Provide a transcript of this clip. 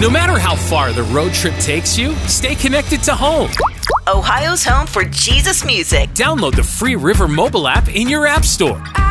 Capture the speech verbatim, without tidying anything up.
No matter how far the road trip takes you, stay connected to home. Ohio's home for Jesus music. Download the free River mobile app in your app store.